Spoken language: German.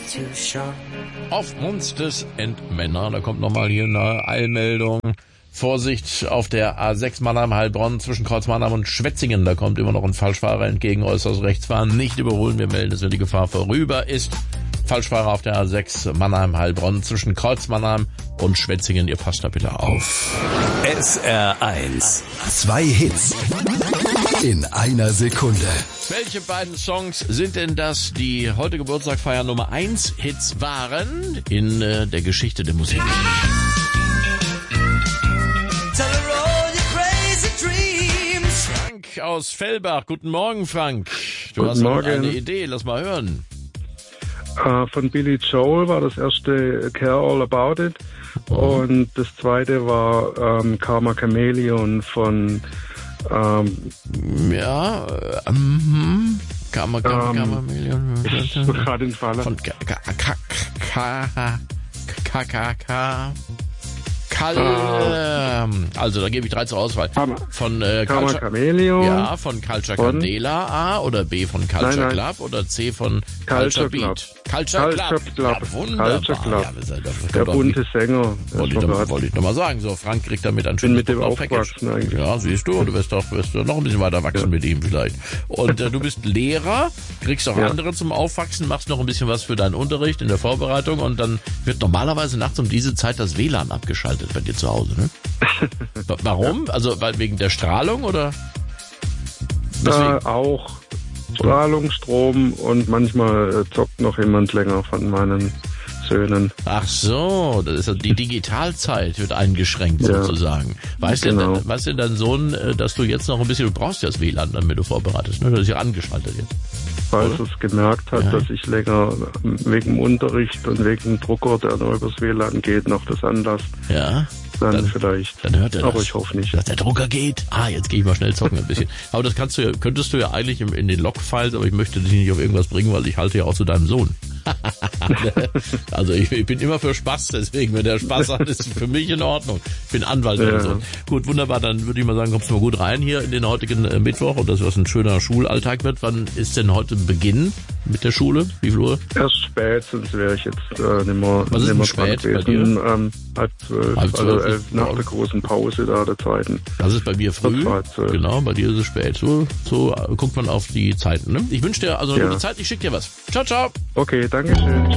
Auf Monsters and Männer, da kommt nochmal hier eine Eilmeldung. Vorsicht auf der A6 Mannheim-Heilbronn zwischen Kreuz Mannheim und Schwetzingen. Da kommt immer noch ein Falschfahrer entgegen, äußerst rechts fahren. Nicht überholen, wir melden es, wenn die Gefahr vorüber ist. Falschfahrer auf der A6 Mannheim-Heilbronn zwischen Kreuz Mannheim und Schwetzingen. Ihr passt da bitte auf. SR1. 2 Hits in einer Sekunde. Welche beiden Songs sind denn das, die heute Geburtstag feiern Nummer 1 Hits waren in der Geschichte der Musik? Frank aus Fellbach. Guten Morgen, Frank. Du hast noch eine Idee, lass mal hören. Von Billy Joel war das erste Care All About It. Und das zweite war Karma Chameleon von Karma Chameleon. Ich gerade den Fall. Von also da gebe ich 3 zur Auswahl. Von Karma Chameleon. Ja, von Culture Candela A oder B von Culture Club oder C von Culture Beat. Culture Club. Ja, wunderbar. Culture Club. Ja, der bunte Sänger. Wollte ich noch mal sagen. So, Frank kriegt damit ein schönes Package. Ja, siehst du, du wirst noch ein bisschen weiter wachsen mit ihm vielleicht. Und du bist Lehrer, kriegst auch andere zum Aufwachsen, machst noch ein bisschen was für deinen Unterricht in der Vorbereitung und dann wird normalerweise nachts um diese Zeit das WLAN abgeschaltet bei dir zu Hause, ne? Warum? Also wegen der Strahlung oder? Auch Strahlung, Strom und manchmal zockt noch jemand länger von meinen Söhnen. Ach so, das ist die Digitalzeit wird eingeschränkt sozusagen. Weißt du dein Sohn, dass du jetzt noch ein bisschen, du brauchst ja das WLAN, damit du vorbereitest, ne? Das ist ja angeschaltet jetzt. Falls es gemerkt hat, dass ich länger wegen Unterricht und wegen Drucker, der nur übers WLAN geht, noch das anlasst. Ja. Dann vielleicht. Dann hört er das. Aber ich hoffe nicht. Dass der Drucker geht. Jetzt gehe ich mal schnell zocken ein bisschen. Aber das könntest du ja eigentlich in den Logfiles, aber ich möchte dich nicht auf irgendwas bringen, weil ich halte ja auch zu deinem Sohn. Also ich bin immer für Spaß, deswegen, wenn der Spaß hat, ist für mich in Ordnung. Ich bin Anwalt oder so. Gut, wunderbar, dann würde ich mal sagen, kommst du mal gut rein hier in den heutigen Mittwoch und dass das ein schöner Schulalltag wird. Wann ist denn heute Beginn mit der Schule? Wie viel Uhr? Erst spät, sonst wäre ich jetzt nicht mehr Was ist denn spät bei dir? Halb 12, also 11 nach der großen Pause da, der zweiten. Das ist bei mir früh, genau, bei dir ist es spät. So guckt man auf die Zeiten, ne? Ich wünsche dir also eine gute Zeit, ich schicke dir was. Ciao, ciao. Okay, danke schön.